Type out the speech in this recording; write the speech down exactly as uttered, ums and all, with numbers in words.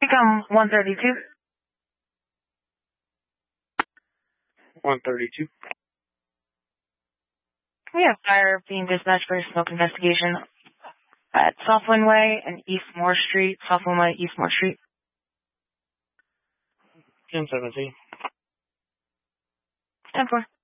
Become one thirty-two. one thirty-two. We have fire being dispatched for a smoke investigation at Southwind Way and East Moore Street. Southwind Way, East Moore Street. ten seventeen. ten four.